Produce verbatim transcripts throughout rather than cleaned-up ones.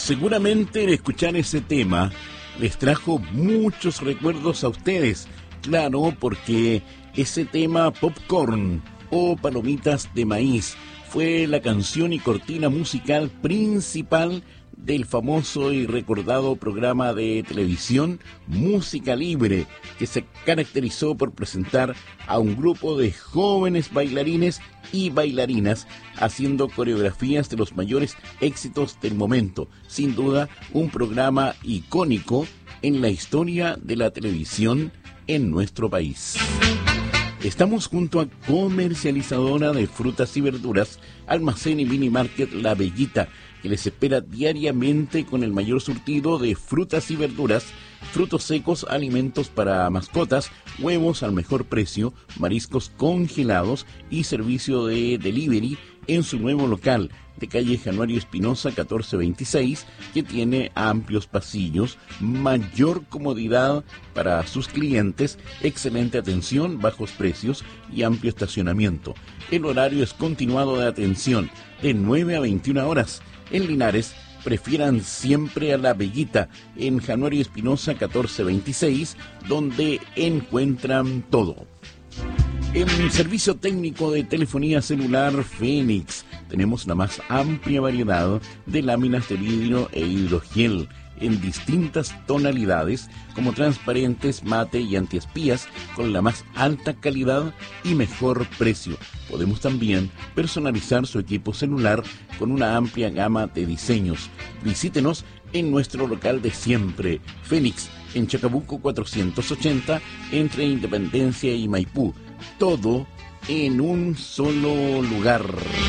Seguramente el escuchar ese tema les trajo muchos recuerdos a ustedes. Claro, porque ese tema Popcorn o Palomitas de Maíz fue la canción y cortina musical principal del famoso y recordado programa de televisión Música Libre, que se caracterizó por presentar a un grupo de jóvenes bailarines y bailarinas haciendo coreografías de los mayores éxitos del momento. Sin duda, un programa icónico en la historia de la televisión en nuestro país. Estamos junto a comercializadora de frutas y verduras, Almacén y Mini Market La Bellita, que les espera diariamente con el mayor surtido de frutas y verduras, frutos secos, alimentos para mascotas, huevos al mejor precio, mariscos congelados y servicio de delivery en su nuevo local de calle Januario Espinosa catorce veintiséis, que tiene amplios pasillos, mayor comodidad para sus clientes, excelente atención, bajos precios y amplio estacionamiento. El horario es continuado de atención de nueve a veintiuna horas. En Linares, prefieran siempre a La Bellita, en Januario Espinosa catorce veintiséis, donde encuentran todo. En servicio técnico de telefonía celular Fénix, tenemos la más amplia variedad de láminas de vidrio e hidrogel en distintas tonalidades, como transparentes, mate y antiespías, con la más alta calidad y mejor precio. Podemos también personalizar su equipo celular con una amplia gama de diseños. Visítenos en nuestro local de siempre, Fénix, en Chacabuco cuatrocientos ochenta, entre Independencia y Maipú. Todo en un solo lugar.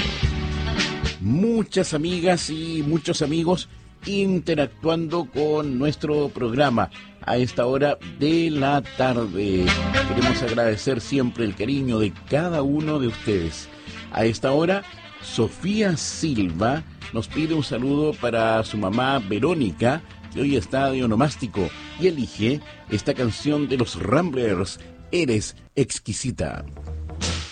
Muchas amigas y muchos amigos interactuando con nuestro programa a esta hora de la tarde. Queremos agradecer siempre el cariño de cada uno de ustedes. A esta hora, Sofía Silva nos pide un saludo para su mamá Verónica, que hoy está de onomástico, y elige esta canción de los Ramblers, Eres Exquisita.